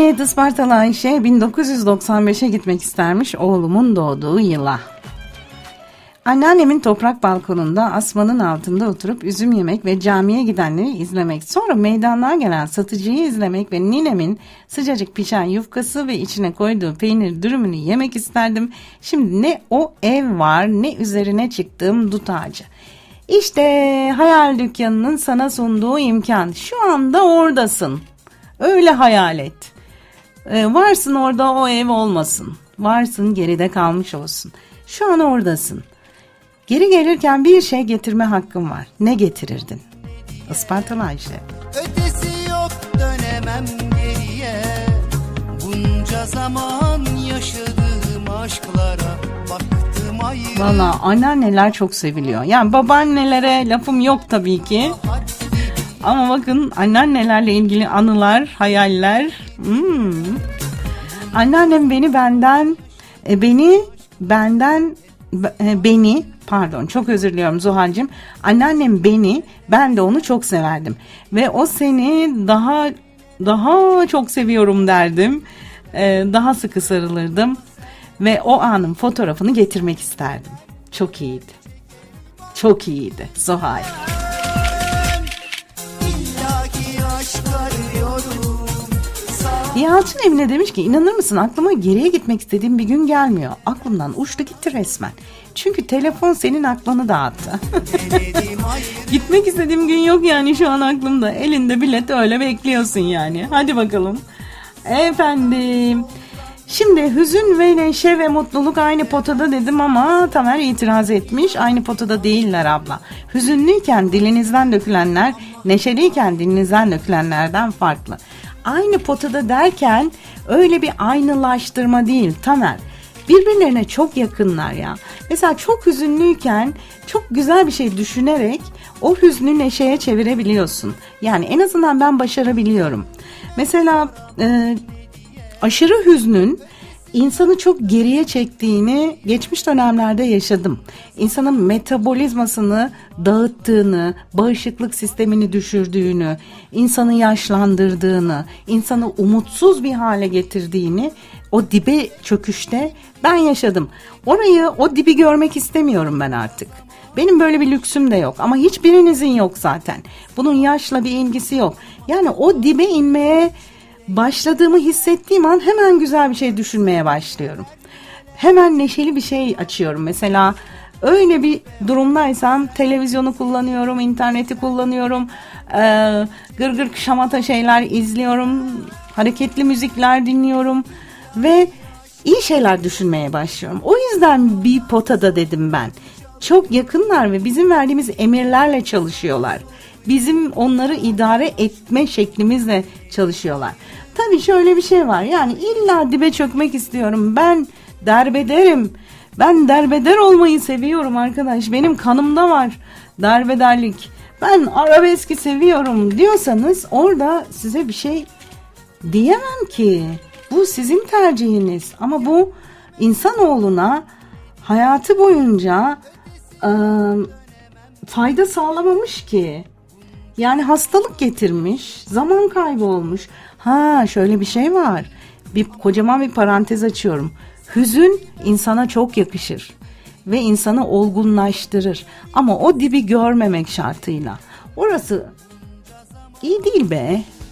Evet, Ispartalı Ayşe 1995'e gitmek istermiş oğlumun doğduğu yıla. Anneannemin toprak balkonunda asmanın altında oturup üzüm yemek ve camiye gidenleri izlemek, sonra meydanlığa gelen satıcıyı izlemek ve ninemin sıcacık pişen yufkası ve içine koyduğu peynir dürümünü yemek isterdim. Şimdi ne o ev var ne üzerine çıktığım dut ağacı. İşte hayal dükkanının sana sunduğu imkan. Şu anda oradasın. Öyle hayal et. Varsın orada, o ev olmasın. Varsın, geride kalmış olsun. Şu an oradasın. Geri gelirken bir şey getirme hakkın var. Ne getirirdin? Ispartalı Ayşe. Ötesi yok, dönemem geriye. Bunca zaman yaşadığım aşklara baktım ayrı. Valla anneanneler çok seviliyor. Yani babaannelere lafım yok tabii ki. Ama bakın anneannelerle ilgili anılar, hayaller. Anneannem pardon, çok özür diliyorum Zuhal'cığım. Anneannem beni, ben de onu çok severdim. Ve o seni daha çok seviyorum derdim. Daha sıkı sarılırdım. Ve o anın fotoğrafını getirmek isterdim. Çok iyiydi. Çok iyiydi Zuhal. Yalçın Emine demiş ki inanır mısın, aklıma geriye gitmek istediğim bir gün gelmiyor. Aklımdan uçtu gitti resmen. Çünkü telefon senin aklını dağıttı. Gitmek istediğim gün yok yani şu an aklımda. Elinde bilet öyle bekliyorsun yani. Hadi bakalım. Efendim. Şimdi hüzün ve neşe ve mutluluk aynı potada dedim ama Tamer itiraz etmiş. Aynı potada değiller abla. Hüzünlüyken dilinizden dökülenler, neşeliyken dilinizden dökülenlerden farklı. Aynı potada derken öyle bir aynılaştırma değil Tamer. Birbirlerine çok yakınlar ya. Mesela çok hüzünlüyken çok güzel bir şey düşünerek o hüznü neşeye çevirebiliyorsun. Yani en azından ben başarabiliyorum. Mesela aşırı hüznün insanı çok geriye çektiğini geçmiş dönemlerde yaşadım. İnsanın metabolizmasını dağıttığını, bağışıklık sistemini düşürdüğünü, insanı yaşlandırdığını, insanı umutsuz bir hale getirdiğini o dibe çöküşte ben yaşadım. O dibi görmek istemiyorum ben artık. Benim böyle bir lüksüm de yok ama hiçbirinizin yok zaten. Bunun yaşla bir ilgisi yok. Yani o dibe inmeye başladığımı hissettiğim an hemen güzel bir şey düşünmeye başlıyorum. Hemen neşeli bir şey açıyorum. Mesela öyle bir durumdaysam televizyonu kullanıyorum, interneti kullanıyorum, gırgır şamata şeyler izliyorum, hareketli müzikler dinliyorum ve iyi şeyler düşünmeye başlıyorum. O yüzden bir potada dedim ben. Çok yakınlar ve bizim verdiğimiz emirlerle çalışıyorlar. Bizim onları idare etme şeklimizle çalışıyorlar. Tabii şöyle bir şey var. Yani illa dibe çökmek istiyorum. Ben derbederim. Ben derbeder olmayı seviyorum arkadaş. Benim kanımda var derbederlik. Ben arabeski seviyorum diyorsanız orada size bir şey diyemem ki. Bu sizin tercihiniz. Ama bu insanoğluna hayatı boyunca fayda sağlamamış ki. Yani hastalık getirmiş, zaman kaybı olmuş. Şöyle bir şey var. Kocaman bir parantez açıyorum. Hüzün insana çok yakışır ve insanı olgunlaştırır. Ama o dibi görmemek şartıyla. Orası iyi değil be.